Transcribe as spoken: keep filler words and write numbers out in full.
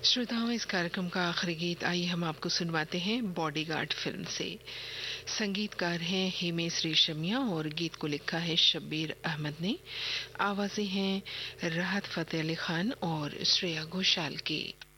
श्रोताओं, इस कार्यक्रम का आखिरी गीत आइए हम आपको सुनवाते हैं बॉडीगार्ड फिल्म से। संगीतकार हैं हिमेश रेशमिया और गीत को लिखा है शब्बीर अहमद ने। आवाजें हैं राहत फतेह अली खान और श्रेया घोषाल की।